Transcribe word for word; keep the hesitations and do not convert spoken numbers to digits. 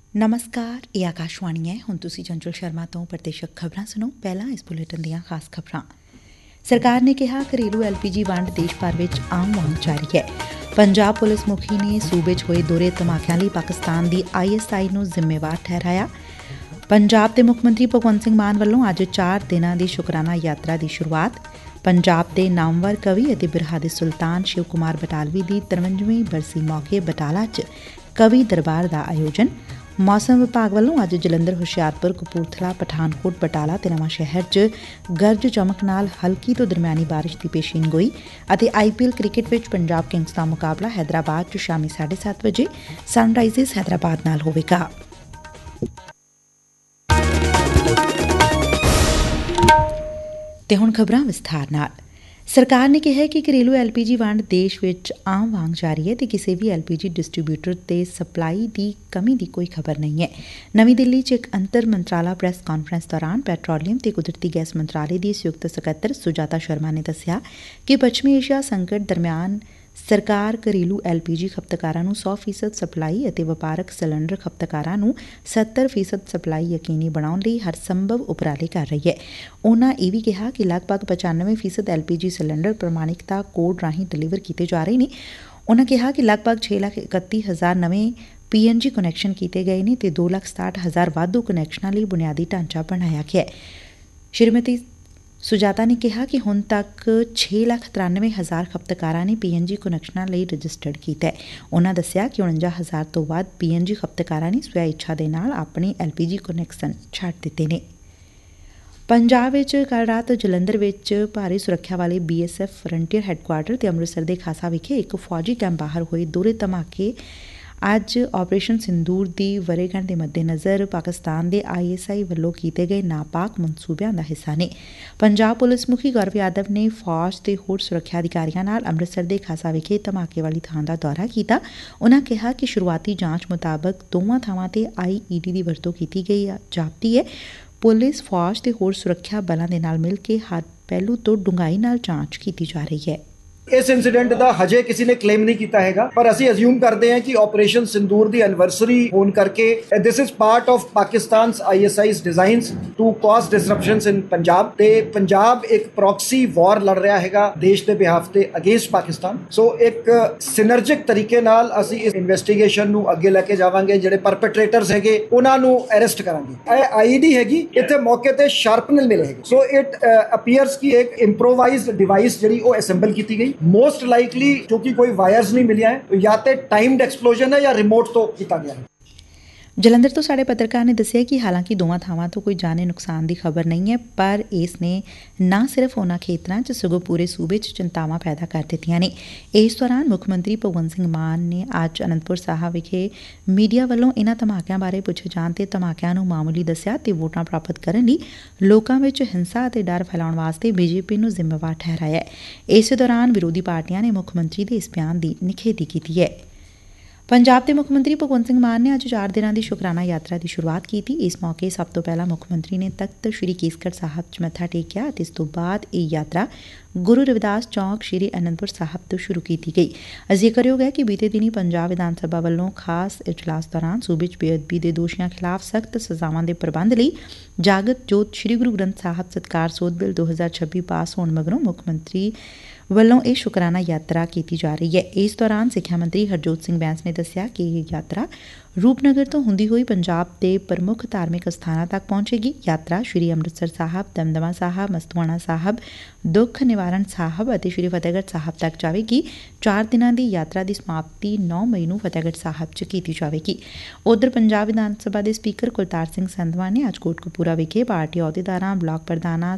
ਨਮਸਕਾਰ, ਇਹ ਆਕਾਸ਼ਵਾਣੀ ਹੈ। ਹੁਣ ਤੁਸੀਂ ਚੰਚਲ ਸ਼ਰਮਾ ਤੋਂ ਪ੍ਰਤੀਸ਼ਕ ਖਬਰਾਂ ਸੁਣੋ। ਪਹਿਲਾਂ ਇਸ ਬੁਲੇਟਿਨ ਦੀਆਂ ਖਾਸ ਖਬਰਾਂ। ਸਰਕਾਰ ਨੇ ਕਿਹਾ ਘਰੇਲੂ ਐਲ ਪੀ ਜੀ ਵੰਡ ਦੇਸ਼ ਭਰ ਵਿੱਚ ਆਮ ਵਾਂਗ ਜਾਰੀ ਹੈ। ਪੰਜਾਬ ਪੁਲਿਸ ਮੁਖੀ ਨੇ ਸੂਬੇ 'ਚ ਹੋਏ ਦੋਹਰੇ ਧਮਾਕਿਆਂ ਲਈ ਪਾਕਿਸਤਾਨ ਦੀ ਆਈ ਐਸ ਆਈ ਨੂੰ ਜ਼ਿੰਮੇਵਾਰ ਠਹਿਰਾਇਆ। ਪੰਜਾਬ ਦੇ ਮੁੱਖ ਮੰਤਰੀ ਭਗਵੰਤ ਸਿੰਘ ਮਾਨ ਵੱਲੋਂ ਅੱਜ ਚਾਰ ਦਿਨਾਂ ਦੀ ਸ਼ੁਕਰਾਨਾ ਯਾਤਰਾ ਦੀ ਸ਼ੁਰੂਆਤ। ਪੰਜਾਬ ਦੇ ਨਾਮਵਰ ਕਵੀ ਅਤੇ ਬਿਰਹਾ ਦੇ ਸੁਲਤਾਨ ਸ਼ਿਵ ਕੁਮਾਰ ਬਟਾਲਵੀ ਦੀ ਤਰਵੰਜਵੀਂ ਬਰਸੀ ਮੌਕੇ ਬਟਾਲਾ 'ਚ ਕਵੀ ਦਰਬਾਰ ਦਾ ਆਯੋਜਨ। ਮੌਸਮ ਵਿਭਾਗ ਵੱਲੋਂ ਅੱਜ ਜਲੰਧਰ, ਹੁਸ਼ਿਆਰਪੁਰ, ਕਪੂਰਥਲਾ, ਪਠਾਨਕੋਟ, ਬਟਾਲਾ ਤੇ ਨਵਾਂ ਸ਼ਹਿਰ 'ਚ ਗਰਜ ਚਮਕ ਨਾਲ ਹਲਕੀ ਤੋਂ ਦਰਮਿਆਨੀ ਬਾਰਿਸ਼ ਦੀ ਪੇਸ਼ੀਨਗੋਈ ਅਤੇ ਆਈ ਪੀ ਐਲ ਕ੍ਰਿਕਟ ਵਿੱਚ ਪੰਜਾਬ ਕਿੰਗਜ਼ ਦਾ ਮੁਕਾਬਲਾ ਹੈਦਰਾਬਾਦ 'ਚ ਸ਼ਾਮੀ ਸਾਢੇ ਸੱਤ ਵਜੇ ਸਨਰਾਈਜ਼ਰਸ ਹੈਦਰਾਬਾਦ ਨਾਲ ਹੋਵੇਗਾ। ਤੇ ਹੁਣ ਖਬਰਾਂ ਵਿਸਥਾਰ ਨਾਲ। ਸਰਕਾਰ ਨੇ ਕਿਹਾ ਕਿ ਘਰੇਲੂ ਐਲ ਪੀ ਜੀ ਵੰਡ ਦੇਸ਼ ਵਿੱਚ ਆਮ ਵਾਂਗ ਜਾਰੀ ਹੈ ਤੇ ਕਿਸੇ ਵੀ ਐਲ ਪੀ ਜੀ ਡਿਸਟਰੀਬਿਊਟਰ ਤੇ ਸਪਲਾਈ ਦੀ ਕਮੀ ਦੀ ਕੋਈ ਖਬਰ ਨਹੀਂ ਹੈ। ਨਵੀਂ ਦਿੱਲੀ 'ਚ ਇੱਕ ਅੰਤਰ ਮੰਤਰਾਲਾ ਪ੍ਰੈਸ ਕਾਨਫਰੰਸ ਦੌਰਾਨ ਪੈਟਰੋਲੀਅਮ ਤੇ ਕੁਦਰਤੀ ਗੈਸ ਮੰਤਰਾਲੇ ਦੀ ਸੰਯੁਕਤ ਸਕੱਤਰ ਸੁਜਾਤਾ ਸ਼ਰਮਾ ਨੇ ਦੱਸਿਆ ਕਿ ਪੱਛਮੀ ਏਸ਼ੀਆ ਸੰਕਟ ਦਰਮਿਆਨ ਸਰਕਾਰ ਘਰੇਲੂ ਐਲ ਪੀ ਜੀ ਖਪਤਕਾਰਾਂ ਨੂੰ ਸੌ ਫੀਸਦ ਸਪਲਾਈ ਅਤੇ ਵਪਾਰਕ ਸਿਲੰਡਰ ਖਪਤਕਾਰਾਂ ਨੂੰ ਸੱਤਰ ਫੀਸਦ ਸਪਲਾਈ ਯਕੀਨੀ ਬਣਾਉਣ ਲਈ ਹਰ ਸੰਭਵ ਉਪਰਾਲੇ ਕਰ ਰਹੀ ਹੈ। ਉਨ੍ਹਾਂ ਇਹ ਵੀ ਕਿਹਾ ਕਿ ਲਗਭਗ ਪਚਾਨਵੇਂ ਫੀਸਦ ਐਲ ਪੀ ਜੀ ਸਿਲੰਡਰ ਪ੍ਰਮਾਣਿਕਤਾ ਕੋਡ ਰਾਹੀਂ ਡਿਲੀਵਰ ਕੀਤੇ ਜਾ ਰਹੇ ਨੇ। ਉਨ੍ਹਾਂ ਕਿਹਾ ਕਿ ਲਗਭਗ ਛੇ ਲੱਖ ਇਕੱਤੀ ਹਜ਼ਾਰ ਨਵੇਂ ਪੀ ਐਨ ਜੀ ਕੁਨੈਕਸ਼ਨ ਕੀਤੇ ਗਏ ਨੇ ਤੇ ਦੋ ਲੱਖ ਸਤਾਹਠ ਹਜ਼ਾਰ ਵਾਧੂ ਕੁਨੈਕਸ਼ਨਾਂ ਲਈ ਬੁਨਿਆਦੀ ਢਾਂਚਾ ਬਣਾਇਆ ਗਿਆ ਹੈ। ਸ਼੍ਰੀਮਤੀ ਸੁਜਾਤਾ ਨੇ ਕਿਹਾ ਕਿ ਹੁਣ ਤੱਕ ਛੇ ਲੱਖ ਤਰਾਨਵੇਂ ਹਜ਼ਾਰ ਖਪਤਕਾਰਾਂ ਨੇ ਪੀ ਐਨ ਜੀ ਕੁਨੈਕਸ਼ਨਾਂ ਲਈ ਰਜਿਸਟਰਡ ਕੀਤਾ ਹੈ। ਉਨ੍ਹਾਂ ਦੱਸਿਆ ਕਿ ਉਣੰਜਾ ਹਜ਼ਾਰ ਤੋਂ ਵੱਧ ਪੀ ਐਨ ਜੀ ਖਪਤਕਾਰਾਂ ਨੇ ਸਵੈ ਇੱਛਾ ਦੇ ਨਾਲ ਆਪਣੇ ਐਲ ਪੀ ਜੀ ਕੁਨੈਕਸ਼ਨ ਛੱਡ ਦਿੱਤੇ ਨੇ। ਪੰਜਾਬ ਵਿੱਚ ਕੱਲ੍ਹ ਰਾਤ ਜਲੰਧਰ ਵਿੱਚ ਭਾਰੀ ਸੁਰੱਖਿਆ ਵਾਲੇ B S F frontier headquarter ਤੇ ਅੰਮ੍ਰਿਤਸਰ ਦੇ ਖਾਸਾ ਵਿਖੇ ਇੱਕ ਫੌਜੀ ਕੈਂਪ ਬਾਹਰ ਹੋਏ ਦੋਹਰੇ ਧਮਾਕੇ ਅੱਜ ਆਪਰੇਸ਼ਨ ਸਿੰਦੂਰ ਦੀ ਵਰ੍ਹੇਗੰਢ ਦੇ ਮੱਦੇਨਜ਼ਰ ਪਾਕਿਸਤਾਨ ਦੇ ਆਈ ਐਸ ਆਈ ਵੱਲੋਂ ਕੀਤੇ ਗਏ ਨਾਪਾਕ ਮਨਸੂਬਿਆਂ ਦਾ ਹਿੱਸਾ ਨੇ। ਪੰਜਾਬ ਪੁਲਿਸ ਮੁਖੀ ਗੌਰਵ ਯਾਦਵ ਨੇ ਫੌਜ ਤੇ ਹੋਰ ਸੁਰੱਖਿਆ ਅਧਿਕਾਰੀਆਂ ਨਾਲ ਅੰਮ੍ਰਿਤਸਰ ਦੇ ਖਾਸਾ ਵਿਖੇ ਧਮਾਕੇ ਵਾਲੀ ਥਾਂ ਦਾ ਦੌਰਾ ਕੀਤਾ। ਉਨ੍ਹਾਂ ਕਿਹਾ ਕਿ ਸ਼ੁਰੂਆਤੀ ਜਾਂਚ ਮੁਤਾਬਕ ਦੋਵਾਂ ਥਾਵਾਂ ਤੇ ਆਈ ਈ ਡੀ ਦੀ ਵਰਤੋਂ ਕੀਤੀ ਗਈ ਜਾਪਦੀ ਹੈ। ਪੁਲਿਸ, ਫੌਜ ਤੇ ਹੋਰ ਸੁਰੱਖਿਆ ਬਲਾਂ ਦੇ ਨਾਲ ਮਿਲ ਕੇ ਹਰ ਪਹਿਲੂ ਤੋਂ ਡੂੰਘਾਈ ਨਾਲ ਜਾਂਚ ਕੀਤੀ ਜਾ ਰਹੀ ਹੈ। ਇਸ ਇਨਸੀਡੈਂਟ ਦਾ ਹਜੇ ਕਿਸੇ ਨੇ ਕਲੇਮ ਨਹੀਂ ਕੀਤਾ ਹੈਗਾ, ਪਰ ਅਸੀਂ ਅਸਿਊਮ ਕਰਦੇ ਹਾਂ ਕਿ ਆਪਰੇਸ਼ਨ ਸਿੰਦੂਰ ਦੀ ਐਨਵਰਸਰੀ ਹੋਣ ਕਰਕੇ this is part of ਪਾਕਿਸਤਾਨਸ I S eyes designs to ਕਾਜ਼ ਡਿਸਰਪਸ਼ਨਸ ਇਨ ਪੰਜਾਬ। ਤੇ ਪੰਜਾਬ ਇੱਕ ਪ੍ਰੌਕਸੀ ਵਾਰ ਲੜ ਰਿਹਾ ਹੈਗਾ ਦੇਸ਼ ਦੇ ਬਿਹਾਫ ਤੇ ਅਗੇਂਸਟ ਪਾਕਿਸਤਾਨ। ਸੋ ਇੱਕ ਸਿਨਰਜਿਕ ਤਰੀਕੇ ਨਾਲ ਅਸੀਂ ਇਸ ਇਨਵੈਸਟੀਗੇਸ਼ਨ ਨੂੰ ਅੱਗੇ ਲੈ ਕੇ ਜਾਵਾਂਗੇ। ਜਿਹੜੇ ਪਰਪੇਟ੍ਰੇਟਰਸ ਹੈਗੇ ਉਹਨਾਂ ਨੂੰ ਅਰੈਸਟ ਕਰਾਂਗੇ। ਇਹ ਆਈ ਡੀ ਹੈਗੀ, ਇੱਥੇ ਮੌਕੇ ਤੇ ਸ਼ਾਰਪਨਰ ਮਿਲੇ ਹੈਗੇ। ਸੋ ਇਟ ਅਪੀਅਰਸ ਕਿ ਇੱਕ ਇੰਪਰੋਵਾਈਜ਼ਡ ਡਿਵਾਈਸ ਜਿਹੜੀ ਉਹ ਅਸੈਂਬਲ ਕੀਤੀ ਗਈ। ਮੋਸਟ ਲਾਈਕਲੀ ਕਿਉਂਕਿ ਕੋਈ ਵਾਇਰਸ ਨਹੀਂ ਮਿਲਿਆ ਹੈ, ਜਾਂ ਤੇ ਟਾਈਮਡ ਐਕਸਪਲੋਜ਼ਨ ਹੈ ਜਾਂ ਰਿਮੋਟ ਤੋਂ ਕੀਤਾ ਗਿਆ ਹੈ। ਜਲੰਧਰ ਤੋਂ ਸਾਡੇ ਪੱਤਰਕਾਰ ਨੇ ਦੱਸਿਆ ਕਿ ਹਾਲਾਂਕਿ ਦੋਵਾਂ ਥਾਵਾਂ ਤੋਂ ਕੋਈ ਜਾਨੀ ਨੁਕਸਾਨ ਦੀ ਖਬਰ ਨਹੀਂ ਹੈ, ਪਰ ਇਸ ਨੇ ਨਾ ਸਿਰਫ ਉਨ੍ਹਾਂ ਖੇਤਰਾਂ 'ਚ ਸਗੋਂ ਪੂਰੇ ਸੂਬੇ 'ਚ ਚਿੰਤਾਵਾਂ ਪੈਦਾ ਕਰ ਦਿੱਤੀਆਂ ਨੇ। ਇਸ ਦੌਰਾਨ ਮੁੱਖ ਮੰਤਰੀ ਭਗਵੰਤ ਸਿੰਘ ਮਾਨ ਨੇ ਅੱਜ ਅਨੰਦਪੁਰ ਸਾਹਿਬ ਵਿਖੇ ਮੀਡੀਆ ਵੱਲੋਂ ਇਨ੍ਹਾਂ ਧਮਾਕਿਆਂ ਬਾਰੇ ਪੁੱਛੇ ਜਾਣ ਤੇ ਧਮਾਕਿਆਂ ਨੂੰ ਮਾਮੂਲੀ ਦੱਸਿਆ ਤੇ ਵੋਟਾਂ ਪ੍ਰਾਪਤ ਕਰਨ ਲਈ ਲੋਕਾਂ ਵਿੱਚ ਹਿੰਸਾ ਅਤੇ ਡਰ ਫੈਲਾਉਣ ਵਾਸਤੇ ਬੀ ਜੇ ਪੀ ਨੂੰ ਜ਼ਿੰਮੇਵਾਰ ਠਹਿਰਾਇਆ। ਇਸੇ ਦੌਰਾਨ ਵਿਰੋਧੀ ਪਾਰਟੀਆਂ ਨੇ ਮੁੱਖ ਮੰਤਰੀ ਦੇ ਇਸ ਬਿਆਨ ਦੀ ਨਿਖੇਧੀ ਕੀਤੀ ਹੈ। ਪੰਜਾਬ ਦੇ ਮੁੱਖ ਮੰਤਰੀ ਭਗਵੰਤ ਸਿੰਘ ਮਾਨ ਨੇ ਅੱਜ ਚਾਰ ਦਿਨਾਂ ਦੀ ਸ਼ੁਕਰਾਨਾ ਯਾਤਰਾ ਦੀ ਸ਼ੁਰੂਆਤ ਕੀਤੀ। ਇਸ ਮੌਕੇ ਸਭ ਤੋਂ ਪਹਿਲਾਂ ਮੁੱਖ ਮੰਤਰੀ ਨੇ ਤਖ਼ਤ ਸ੍ਰੀ ਕੇਸਗੜ੍ਹ ਸਾਹਿਬ 'ਚ ਮੱਥਾ ਟੇਕਿਆ ਅਤੇ ਇਸ ਤੋਂ ਬਾਅਦ ਇਹ ਯਾਤਰਾ ਗੁਰੂ ਰਵਿਦਾਸ ਚੌਂਕ ਸ੍ਰੀ ਅਨੰਦਪੁਰ ਸਾਹਿਬ ਤੋਂ ਸ਼ੁਰੂ ਕੀਤੀ ਗਈ। ਜ਼ਿਕਰਯੋਗ ਹੈ ਕਿ ਬੀਤੇ ਦਿਨੀ ਪੰਜਾਬ ਵਿਧਾਨ ਸਭਾ ਵੱਲੋਂ ਖਾਸ ਇਜਲਾਸ ਦੌਰਾਨ ਸੂਬੇ 'ਚ ਬੇਅਦਬੀ ਦੇ ਦੋਸ਼ੀਆਂ ਖਿਲਾਫ ਸਖ਼ਤ ਸਜ਼ਾਵਾਂ ਦੇ ਪ੍ਰਬੰਧ ਲਈ ਜਾਗਤ ਜੋਤ ਸ੍ਰੀ ਗੁਰੂ ਗ੍ਰੰਥ ਸਾਹਿਬ ਸਤਿਕਾਰ ਸੋਧ ਬਿੱਲ ਦੋ ਹਜ਼ਾਰ ਛੱਬੀ ਪਾਸ ਹੋਣ ਮਗਰੋਂ ਮੁੱਖ ਮੰਤਰੀ ਵੱਲੋਂ ਇਹ ਸ਼ੁਕਰਾਨਾ ਯਾਤਰਾ ਕੀਤੀ ਜਾ ਰਹੀ ਹੈ। ਇਸ ਦੌਰਾਨ ਸਿੱਖਿਆ ਮੰਤਰੀ ਹਰਜੋਤ ਸਿੰਘ ਬੈਂਸ ਨੇ ਦੱਸਿਆ ਕਿ ਇਹ ਯਾਤਰਾ ਰੂਪਨਗਰ ਤੋਂ ਹੁੰਦੀ ਹੋਈ ਪੰਜਾਬ ਦੇ ਪ੍ਰਮੁੱਖ ਧਾਰਮਿਕ ਅਸਥਾਨਾਂ ਤੱਕ ਪਹੁੰਚੇਗੀ। ਯਾਤਰਾ ਸ੍ਰੀ ਅੰਮ੍ਰਿਤਸਰ ਸਾਹਿਬ, ਦਮਦਮਾ ਸਾਹਿਬ, ਮਸਤੂਆਣਾ ਸਾਹਿਬ, ਦੁੱਖ ਨਿਵਾਰਨ ਸਾਹਿਬ ਅਤੇ ਸ੍ਰੀ ਫਤਿਹਗੜ੍ਹ ਸਾਹਿਬ ਤੱਕ ਜਾਵੇਗੀ। ਚਾਰ ਦਿਨਾਂ ਦੀ ਯਾਤਰਾ ਦੀ ਸਮਾਪਤੀ ਨੌ ਮਈ ਨੂੰ ਫਤਿਹਗੜ੍ਹ ਸਾਹਿਬ 'ਚ ਕੀਤੀ ਜਾਵੇਗੀ। ਉਧਰ ਪੰਜਾਬ ਵਿਧਾਨ ਸਭਾ ਦੇ ਸਪੀਕਰ ਕੁਲਤਾਰ ਸਿੰਘ ਸੰਧਵਾਂ ਨੇ ਅੱਜ ਕੋਟਕਪੂਰਾ ਵਿਖੇ ਪਾਰਟੀ ਅਹੁਦੇਦਾਰਾਂ, ਬਲਾਕ ਪ੍ਰਧਾਨਾਂ,